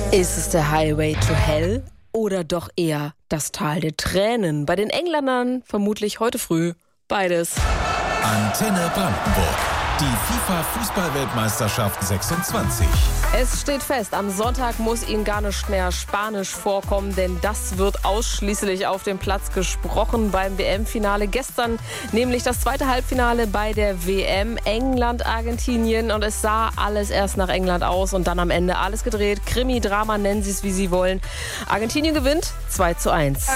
Ist es der Highway to Hell oder doch eher das Tal der Tränen? Bei den Engländern vermutlich heute früh beides. Antenne Brandenburg. Die FIFA-Fußball-Weltmeisterschaft 26. Es steht fest, am Sonntag muss Ihnen gar nicht mehr Spanisch vorkommen, denn das wird ausschließlich auf dem Platz gesprochen beim WM-Finale. Gestern nämlich das zweite Halbfinale bei der WM, England-Argentinien, und es sah alles erst nach England aus und dann am Ende alles gedreht. Krimi-Drama, nennen Sie es wie Sie wollen. Argentinien gewinnt 2:1.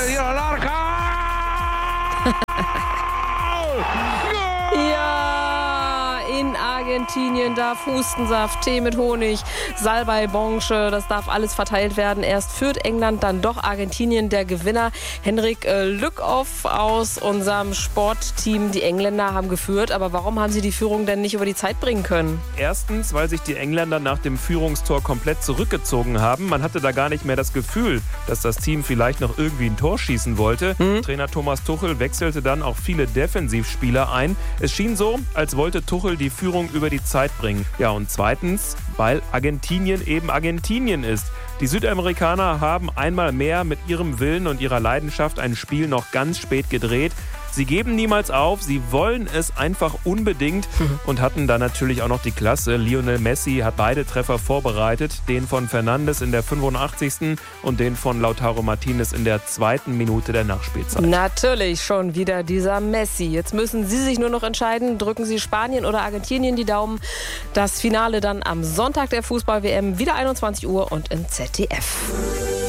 In Argentinien darf Hustensaft, Tee mit Honig, Salbei, Blanche, das darf alles verteilt werden. Erst führt England, dann doch Argentinien der Gewinner. Henrik Lückhoff aus unserem Sportteam. Die Engländer haben geführt, aber warum haben sie die Führung denn nicht über die Zeit bringen können? Erstens, weil sich die Engländer nach dem Führungstor komplett zurückgezogen haben. Man hatte da gar nicht mehr das Gefühl, dass das Team vielleicht noch irgendwie ein Tor schießen wollte. Trainer Thomas Tuchel wechselte dann auch viele Defensivspieler ein. Es schien so, als wollte Tuchel die Führung über die Zeit bringen. Ja, und zweitens, weil Argentinien eben Argentinien ist. Die Südamerikaner haben einmal mehr mit ihrem Willen und ihrer Leidenschaft ein Spiel noch ganz spät gedreht. Sie geben niemals auf, sie wollen es einfach unbedingt und hatten dann natürlich auch noch die Klasse. Lionel Messi hat beide Treffer vorbereitet, den von Fernandes in der 85. und den von Lautaro Martinez in der 2. Minute der Nachspielzeit. Natürlich schon wieder dieser Messi. Jetzt müssen Sie sich nur noch entscheiden, drücken Sie Spanien oder Argentinien die Daumen. Das Finale dann am Sonntag der Fußball-WM, wieder 21 Uhr und im ZDF.